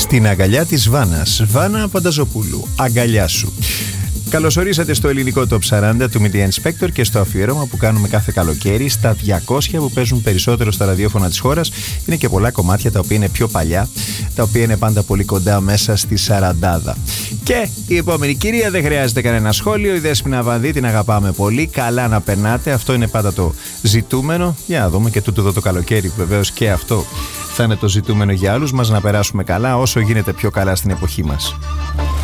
Στην αγκαλιά της Βάνας. Βάνα Πανταζοπούλου, αγκαλιά σου. Καλώς ορίσατε στο ελληνικό Top 40 του Media Inspector και στο αφιέρωμα που κάνουμε κάθε καλοκαίρι στα 200 που παίζουν περισσότερο στα ραδιόφωνα της χώρας. Είναι και πολλά κομμάτια τα οποία είναι πιο παλιά, τα οποία είναι πάντα πολύ κοντά μέσα στη σαραντάδα. Και η επόμενη κυρία δεν χρειάζεται κανένα σχόλιο. Η Δέσποινα Βανδύ, την αγαπάμε πολύ. Καλά να περνάτε. Αυτό είναι πάντα το ζητούμενο. Για να δούμε και τούτο εδώ το καλοκαίρι, βεβαίως και αυτό θα είναι το ζητούμενο για όλους μας, να περάσουμε καλά όσο γίνεται πιο καλά στην εποχή μας.